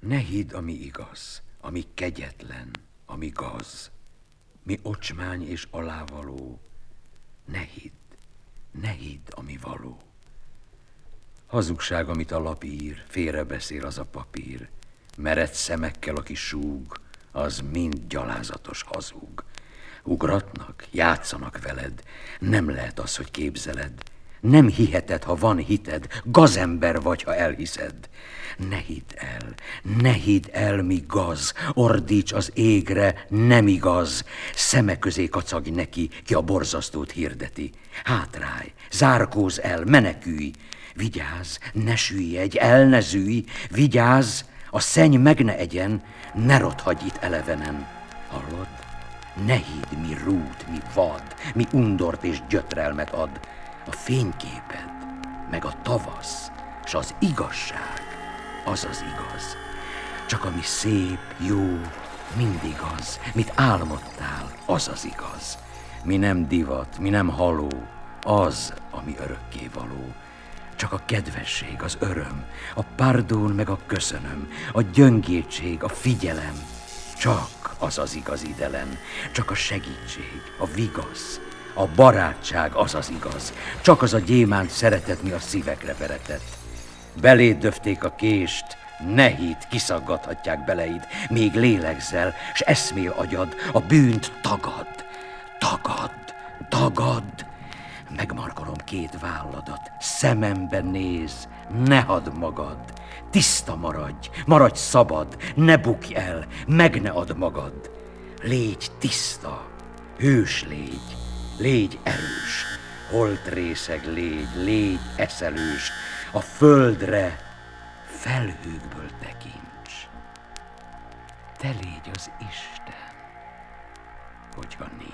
Ne hidd, ami igaz, ami kegyetlen, ami gaz, mi ocsmány és alávaló. Ne hidd, ami való. Hazugság, amit a lap ír, félrebeszél az a papír. Mered szemekkel, aki súg, az mind gyalázatos hazug. Ugratnak, játszanak veled, nem lehet az, hogy képzeled. Nem hiheted, ha van hited, gazember vagy, ha elhiszed. Ne hidd el, mi gaz, ordíts az égre, nem igaz. Szeme közé kacagj neki, ki a borzasztót hirdeti. Hátrálj, zárkózz el, menekülj. Vigyázz, ne süllyedj, el ne zűj, vigyázz, a szenny meg ne egyen, ne rothadj itt elevenen. Hallod? Ne hidd, mi rút, mi vad, mi undort és gyötrelmet ad. A fényképed, meg a tavasz, s az igazság, az az igaz. Csak ami szép, jó, mindig az, mit álmodtál, az az igaz. Mi nem divat, mi nem haló, az, ami örökké való. Csak a kedvesség, az öröm, a pardon meg a köszönöm, a gyöngétség, a figyelem, csak az az igaz idelem, csak a segítség, a vigasz, a barátság, az az igaz, csak az a gyémánt szeretet, mi a szívekre veretett. Beléd döfték a kést, ne hidd, kiszaggathatják beleid, még lélegzel, s eszmél agyad, a bűnt tagad. Megmarkolom két válladat, szemembe néz, ne hadd magad, tiszta maradj szabad, ne bukj el, meg ne add magad. Légy tiszta, hős légy erős, holtrészeg légy eszelős, a földre felhőkből tekints. Te légy az Isten, hogyha